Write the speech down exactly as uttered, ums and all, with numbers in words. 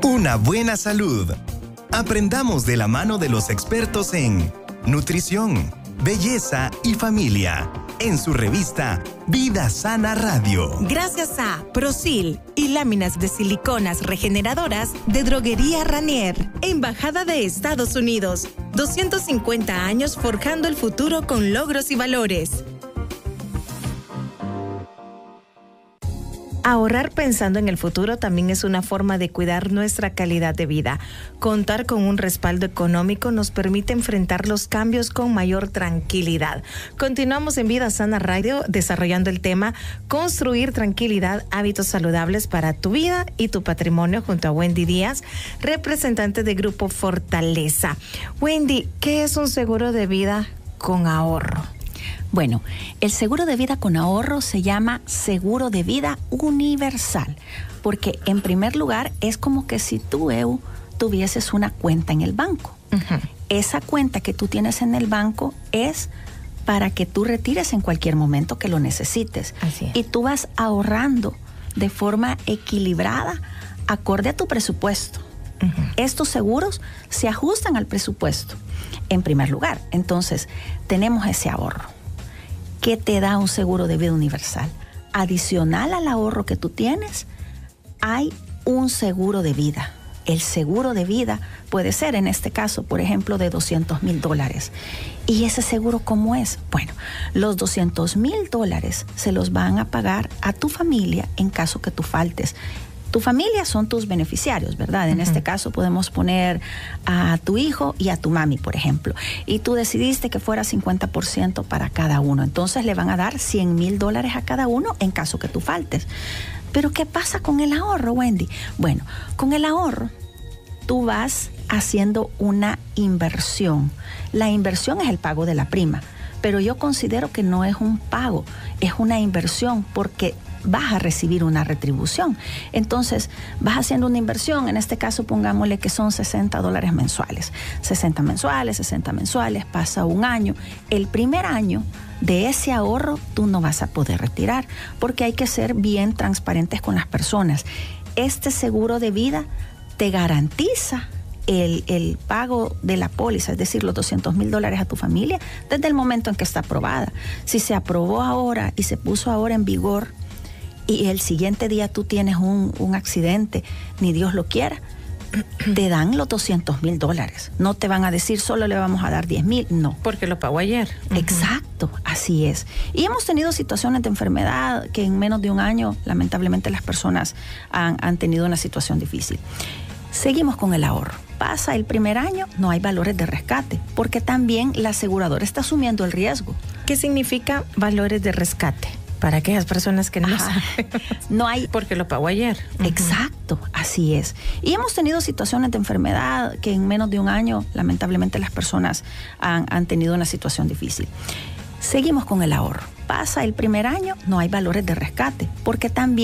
Una buena salud. Aprendamos de la mano de los expertos en nutrición, belleza y familia, en su revista Vida Sana Radio. Gracias a Prosil y láminas de siliconas regeneradoras de Droguería Ranier, Embajada de Estados Unidos. doscientos cincuenta años forjando el futuro con logros y valores. Ahorrar pensando en el futuro también es una forma de cuidar nuestra calidad de vida. Contar con un respaldo económico nos permite enfrentar los cambios con mayor tranquilidad. Continuamos en Vida Sana Radio desarrollando el tema Construir tranquilidad, hábitos saludables para tu vida y tu patrimonio junto a Wendy Díaz, representante de Grupo Fortaleza. Wendy, ¿qué es un seguro de vida con ahorro? Bueno, el seguro de vida con ahorro se llama seguro de vida universal, porque en primer lugar es como que si tú, Eu, tuvieses una cuenta en el banco. Uh-huh. Esa cuenta que tú tienes en el banco es para que tú retires en cualquier momento que lo necesites. Así es. Y tú vas ahorrando de forma equilibrada, acorde a tu presupuesto. Uh-huh. Estos seguros se ajustan al presupuesto, en primer lugar. Entonces, tenemos ese ahorro. ¿Qué te da un seguro de vida universal? Adicional al ahorro que tú tienes, hay un seguro de vida. El seguro de vida puede ser, en este caso, por ejemplo, de doscientos mil dólares. ¿Y ese seguro cómo es? Bueno, los doscientos mil dólares se los van a pagar a tu familia en caso que tú faltes. Tu familia son tus beneficiarios, ¿verdad? En uh-huh. este caso podemos poner a tu hijo y a tu mami, por ejemplo. Y tú decidiste que fuera cincuenta por ciento para cada uno. Entonces le van a dar cien mil dólares a cada uno en caso que tú faltes. Pero ¿qué pasa con el ahorro, Wendy? Bueno, con el ahorro tú vas haciendo una inversión. La inversión es el pago de la prima, pero yo considero que no es un pago, es una inversión porque vas a recibir una retribución. Entonces, vas haciendo una inversión, en este caso pongámosle que son sesenta dólares mensuales. sesenta mensuales, sesenta mensuales, pasa un año. El primer año de ese ahorro tú no vas a poder retirar porque hay que ser bien transparentes con las personas. Este seguro de vida te garantiza El, el pago de la póliza, es decir, los doscientos mil dólares a tu familia desde el momento en que está aprobada. Si se aprobó ahora y se puso ahora en vigor y el siguiente día tú tienes un, un accidente, ni Dios lo quiera, te dan los doscientos mil dólares. No te van a decir solo le vamos a dar diez mil, no. Porque lo pagó ayer. Uh-huh. Exacto, así es. Y hemos tenido situaciones de enfermedad que en menos de un año, lamentablemente, las personas han, han tenido una situación difícil. Seguimos con el ahorro. Pasa el primer año, no hay valores de rescate, porque también la aseguradora está asumiendo el riesgo. ¿Qué significa valores de rescate? Para aquellas personas que no saben. No hay. Porque lo pagó ayer. Uh-huh. Exacto, así es. Y hemos tenido situaciones de enfermedad que en menos de un año, lamentablemente, las personas han, han tenido una situación difícil. Seguimos con el ahorro. Pasa el primer año, no hay valores de rescate, porque también